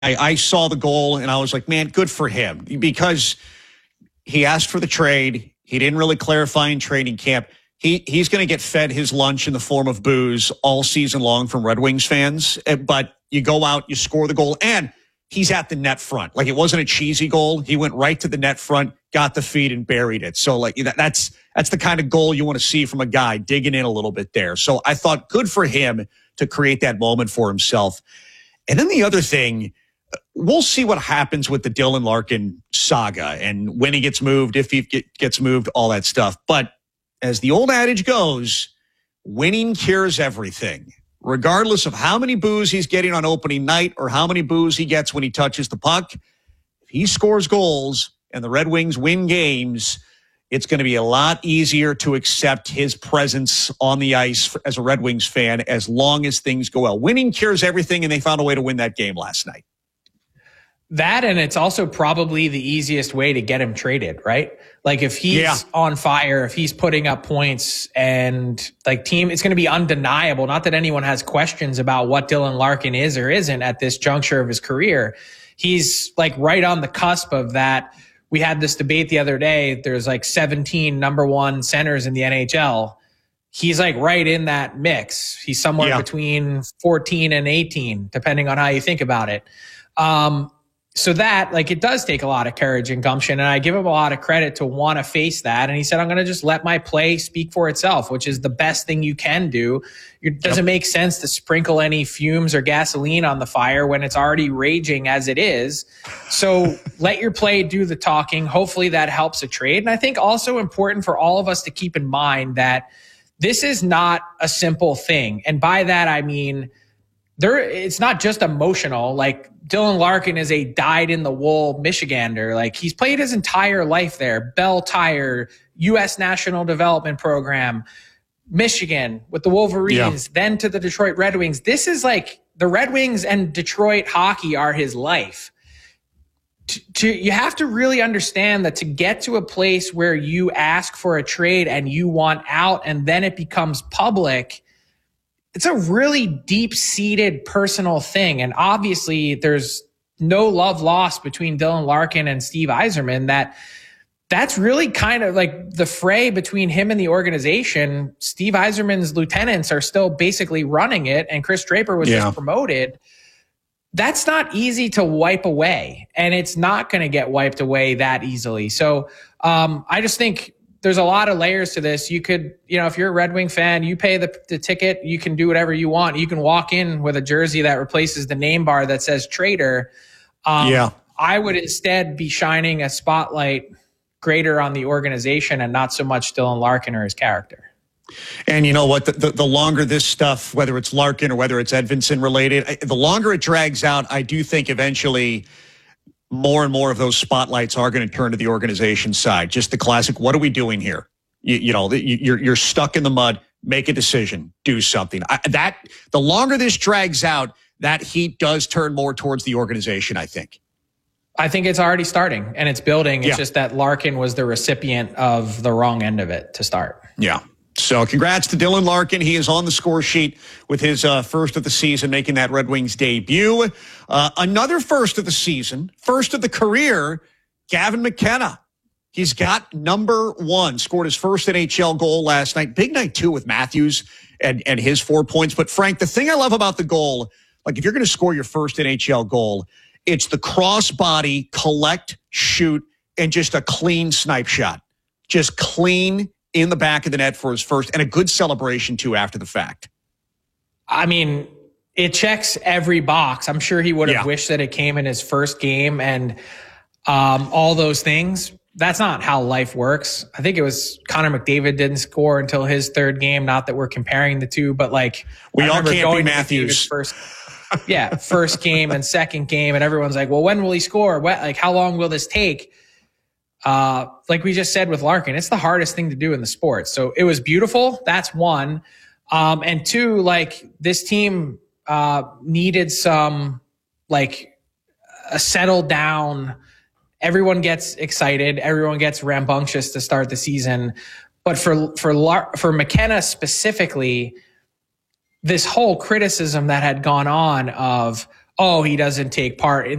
I saw the goal and I was like, man, good for him, because he asked for the trade. He didn't really clarify in training camp. He's going to get fed his lunch in the form of booze all season long from Red Wings fans. But you go out, you score the goal, and he's at the net front. Like, it wasn't a cheesy goal. He went right to the net front, got the feed, and buried it. So, like, that's the kind of goal you want to see from a guy digging in a little bit there. So I thought good for him to create that moment for himself. And then the other thing, we'll see what happens with the Dylan Larkin saga and when he gets moved, if he gets moved, all that stuff. But as the old adage goes, winning cures everything. Regardless of how many boos he's getting on opening night or how many boos he gets when he touches the puck, if he scores goals and the Red Wings win games, it's going to be a lot easier to accept his presence on the ice as a Red Wings fan as long as things go well. Winning cures everything, and they found a way to win that game last night. That, and it's also probably the easiest way to get him traded, right? Like, if he's on fire, if he's putting up points, and like, team, it's going to be undeniable. Not that anyone has questions about what Dylan Larkin is or isn't at this juncture of his career. He's like right on the cusp of that. We had this debate the other day. There's like 17 number one centers in the NHL. He's like right in that mix. He's somewhere between 14 and 18, depending on how you think about it. So that, like, it does take a lot of courage and gumption, and I give him a lot of credit to want to face that. And he said, I'm going to just let my play speak for itself, which is the best thing you can do. It doesn't make sense to sprinkle any fumes or gasoline on the fire when it's already raging as it is. So let your play do the talking. Hopefully that helps a trade. And I think also important for all of us to keep in mind that this is not a simple thing. And by that, I mean, it's not just emotional. Like, Dylan Larkin is a dyed-in-the-wool Michigander. Like, he's played his entire life there. Bell Tire, U.S. National Development Program, Michigan with the Wolverines, then to the Detroit Red Wings. This is like the Red Wings and Detroit hockey are his life. You have to really understand that to get to a place where you ask for a trade and you want out and then it becomes public, it's a really deep-seated personal thing. And obviously there's no love lost between Dylan Larkin and Steve Yzerman. That's really kind of like the fray between him and the organization. Steve Yzerman's lieutenants are still basically running it, and Chris Draper was just promoted. That's not easy to wipe away, and it's not going to get wiped away that easily. So I just think there's a lot of layers to this. You could, if you're a Red Wing fan, you pay the ticket, you can do whatever you want. You can walk in with a jersey that replaces the name bar that says Trader. I would instead be shining a spotlight greater on the organization and not so much Dylan Larkin or his character. And you know what? The longer this stuff, whether it's Larkin or whether it's Edvinsson related, the longer it drags out, I do think eventually more and more of those spotlights are going to turn to the organization side. Just the classic, what are we doing here? You're stuck in the mud. Make a decision. Do something. The longer this drags out, that heat does turn more towards the organization, I think. I think it's already starting and it's building. It's just that Larkin was the recipient of the wrong end of it to start. Yeah. So congrats to Dylan Larkin. He is on the score sheet with his first of the season, making that Red Wings debut. Another first of the season, first of the career, Gavin McKenna. He's got number one, scored his first NHL goal last night. Big night, too, with Matthews and his 4 points. But, Frank, the thing I love about the goal, like if you're going to score your first NHL goal, it's the crossbody, collect, shoot, and just a clean snipe shot. Just clean in the back of the net for his first, and a good celebration, too, after the fact. I mean, it checks every box. I'm sure he would have wished that it came in his first game and all those things. That's not how life works. I think it was Connor McDavid didn't score until his third game. Not that we're comparing the two, but like we all can't be Matthews. First game and second game, and everyone's like, well, when will he score? Like, how long will this take? Like we just said with Larkin, it's the hardest thing to do in the sport. So it was beautiful. That's one. And two, like this team needed some like a settle down. Everyone gets excited. Everyone gets rambunctious to start the season. But for McKenna specifically, this whole criticism that had gone on of, oh, he doesn't take part in